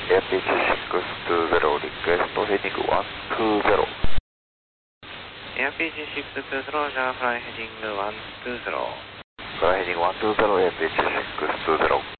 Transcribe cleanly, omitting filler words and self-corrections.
Airpitch 620, request heading 120. Airpitch 620, Java fly heading 120. Fly heading 120, Airpitch 620.